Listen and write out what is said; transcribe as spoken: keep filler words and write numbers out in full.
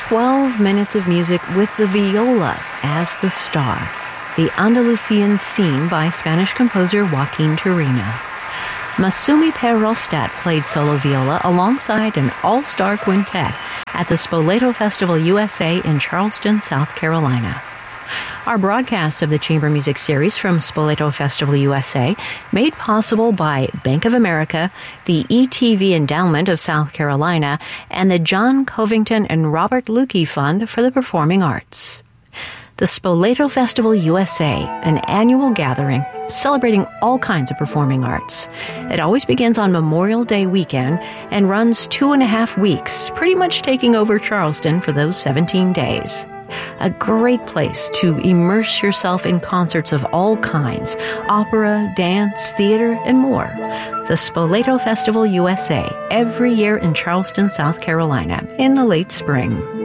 twelve minutes of music with the viola as the star, the Andalusian Scene by Spanish composer Joaquin Turina. Masumi Perrostat played solo viola alongside an all-star quintet at the Spoleto Festival U S A in Charleston, South Carolina. Our broadcast of the Chamber Music Series from Spoleto Festival U S A made possible by Bank of America, the E T V Endowment of South Carolina, and the John Covington and Robert Lukey Fund for the Performing Arts. The Spoleto Festival U S A, an annual gathering celebrating all kinds of performing arts. It always begins on Memorial Day weekend and runs two and a half weeks, pretty much taking over Charleston for those seventeen days. A great place to immerse yourself in concerts of all kinds, opera, dance, theater, and more. The Spoleto Festival U S A, every year in Charleston, South Carolina, in the late spring.